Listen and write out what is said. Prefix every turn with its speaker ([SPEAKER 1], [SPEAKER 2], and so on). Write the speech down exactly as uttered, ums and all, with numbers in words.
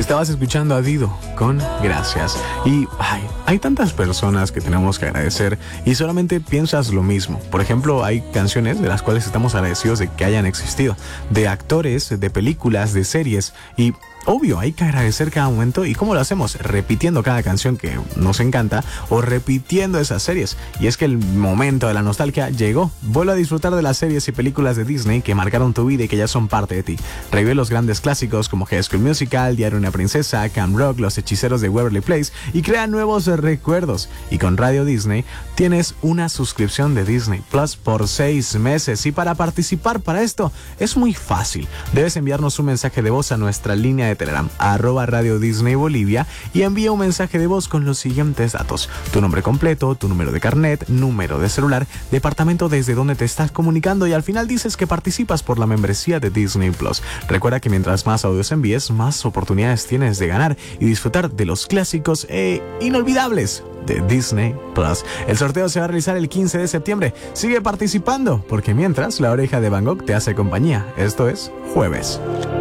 [SPEAKER 1] Estabas escuchando a Dido con Gracias. Y ay, hay tantas personas que tenemos que agradecer y solamente piensas lo mismo. Por ejemplo, hay canciones de las cuales estamos agradecidos de que hayan existido, de actores, de películas, de series, y obvio, hay que agradecer cada momento. ¿Y cómo lo hacemos? Repitiendo cada canción que nos encanta o repitiendo esas series. Y es que el momento de la nostalgia llegó. Vuelve a disfrutar de las series y películas de Disney que marcaron tu vida y que ya son parte de ti. Revive los grandes clásicos como High School Musical, Diario de una Princesa, Camp Rock, Los Hechiceros de Waverly Place y crea nuevos recuerdos. Y con Radio Disney tienes una suscripción de Disney Plus por seis meses. Y para participar para esto es muy fácil. Debes enviarnos un mensaje de voz a nuestra línea de Telegram, arroba Radio Disney Bolivia, y envía un mensaje de voz con los siguientes datos: tu nombre completo, tu número de carnet, número de celular, departamento desde donde te estás comunicando, y al final dices que participas por la membresía de Disney Plus. Recuerda que mientras más audios envíes, más oportunidades tienes de ganar y disfrutar de los clásicos e inolvidables de Disney Plus. El sorteo se va a realizar el quince de septiembre. Sigue participando, porque mientras La Oreja de Van Gogh te hace compañía. Esto es Jueves.